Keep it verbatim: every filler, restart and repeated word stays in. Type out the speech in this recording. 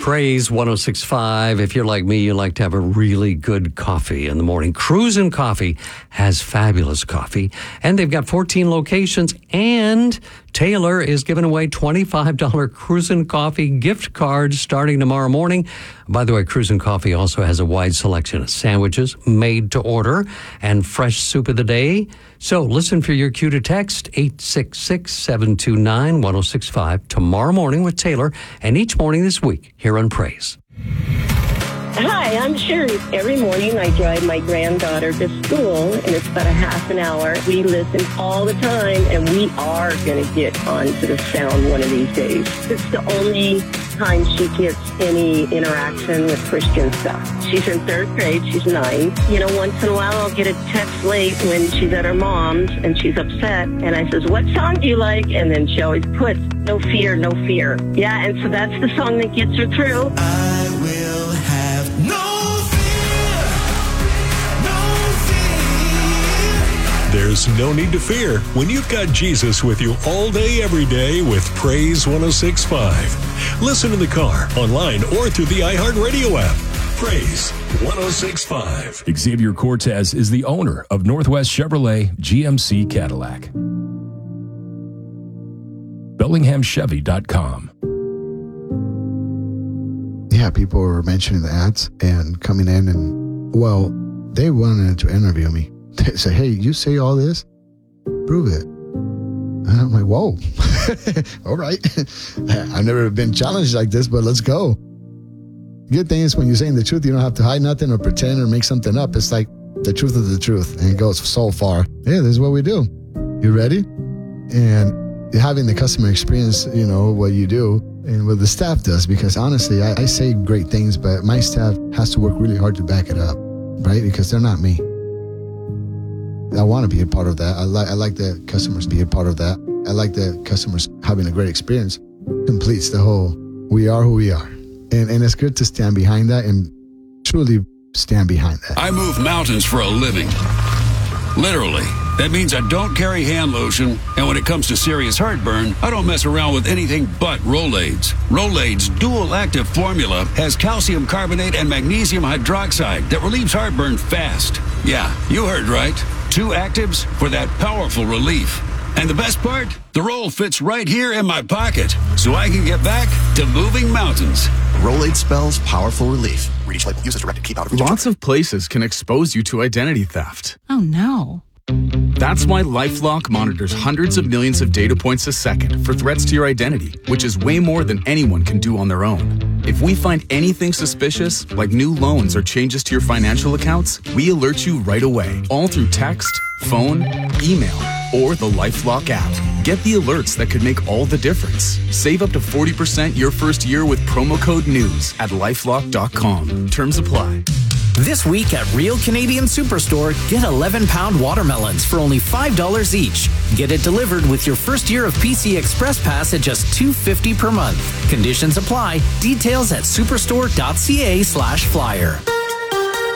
Praise one oh six point five. If you're like me, you like to have a really good coffee in the morning. Cruisin' Coffee has fabulous coffee, and they've got fourteen locations, and Taylor is giving away twenty-five dollars Cruisin' Coffee gift cards starting tomorrow morning. By the way, Cruisin' Coffee also has a wide selection of sandwiches made to order and fresh soup of the day. So listen for your cue to text eight six six, seven two nine, one oh six five tomorrow morning with Taylor, and each morning this week here on Praise. Hi, I'm Sherry. Every morning I drive my granddaughter to school, and it's about a half an hour. We listen all the time, and we are going to get onto the sound one of these days. It's the only time she gets any interaction with Christian stuff. She's in third grade. She's nine. You know, once in a while I'll get a text late when she's at her mom's, and she's upset, and I says, what song do you like? And then she always puts, no fear, no fear. Yeah, and so that's the song that gets her through. I will have no fear, no fear. There's no need to fear when you've got Jesus with you all day, every day with Praise one oh six point five. Listen in the car, online, or through the iHeartRadio app. Praise one oh six point five. Xavier Cortez is the owner of Northwest Chevrolet G M C Cadillac. Bellingham Chevy dot com. Yeah, people were mentioning the ads and coming in, and, well, they wanted to interview me. They say, hey, you say all this? Prove it. And I'm like, whoa. All right. I've never been challenged like this, but let's go. Good thing is when you're saying the truth, you don't have to hide nothing or pretend or make something up. It's like the truth of the truth, and it goes so far. Yeah, this is what we do. You ready? And having the customer experience, you know, what you do and what the staff does, because honestly, I, I say great things, but my staff has to work really hard to back it up, right? Because they're not me. I want to be a part of that. I like I like the customers be a part of that. I like the customers having a great experience. Completes the whole, we are who we are. And and it's good to stand behind that and truly stand behind that. I move mountains for a living. Literally. That means I don't carry hand lotion, and when it comes to serious heartburn, I don't mess around with anything but Rolaids. Rolaids' dual-active formula has calcium carbonate and magnesium hydroxide that relieves heartburn fast. Yeah, you heard right. Two actives for that powerful relief. And the best part? The roll fits right here in my pocket, so I can get back to moving mountains. Rolade spells powerful relief. Read each label. Use as directed. Keep out of reach. Lots of places can expose you to identity theft. Oh, no. That's why LifeLock monitors hundreds of millions of data points a second for threats to your identity, which is way more than anyone can do on their own. If we find anything suspicious, like new loans or changes to your financial accounts, we alert you right away, all through text, phone, email, or the LifeLock app. Get the alerts that could make all the difference. Save up to forty percent your first year with promo code NEWS at lifelock dot com. Terms apply. This week at Real Canadian Superstore, get eleven pound watermelons for only five dollars each. Get it delivered with your first year of P C Express Pass at just two dollars and fifty cents per month. Conditions apply. Details at superstore dot c a slash flyer.